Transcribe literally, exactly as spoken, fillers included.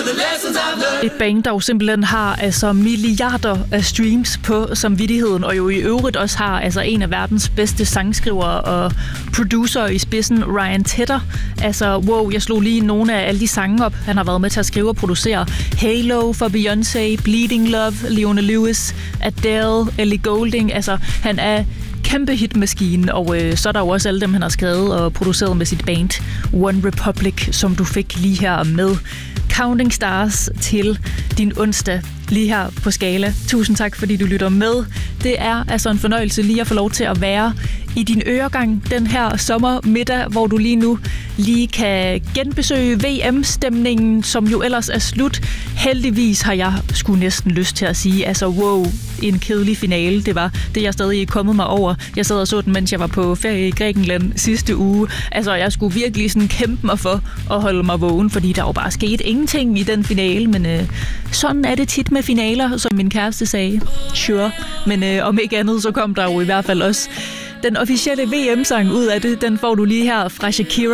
Et band, der jo simpelthen har altså milliarder af streams på samvittigheden, og jo i øvrigt også har altså en af verdens bedste sangskrivere og producer i spidsen, Ryan Tedder. Altså, wow, jeg slog lige nogle af alle de sange op, han har været med til at skrive og producere. Halo for Beyoncé, Bleeding Love, Leona Lewis, Adele, Ellie Goulding. Altså, han er kæmpe hitmaskine, og øh, så er der jo også alle dem, han har skrevet og produceret med sit band One Republic, som du fik lige her med. Counting Stars til din onsdag lige her på Skala. Tusind tak, fordi du lytter med. Det er altså en fornøjelse lige at få lov til at være i din øregang den her sommermiddag, hvor du lige nu lige kan genbesøge V M-stemningen, som jo ellers er slut. Heldigvis har jeg sgu næsten lyst til at sige, altså wow, en kedelig finale. Det var det, jeg stadig ikke kommet mig over. Jeg sad og så den, mens jeg var på ferie i Grækenland sidste uge. Altså, jeg skulle virkelig sådan kæmpe mig for at holde mig vågen, fordi der jo bare skete ingenting i den finale, men øh, sådan er det tit med finaler, som min kæreste sagde. Sure. Men øh, om ikke andet, så kom der jo i hvert fald også den officielle V M-sang ud af det. Den får du lige her fra Shakira.